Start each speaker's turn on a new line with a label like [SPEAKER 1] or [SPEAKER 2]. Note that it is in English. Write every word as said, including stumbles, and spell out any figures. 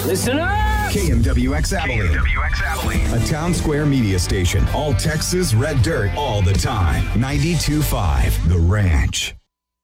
[SPEAKER 1] Listen up!
[SPEAKER 2] K M W X Abilene.
[SPEAKER 3] K M W X Abilene.
[SPEAKER 2] A Town Square media station. All Texas red dirt all the time. ninety-two point five The Ranch.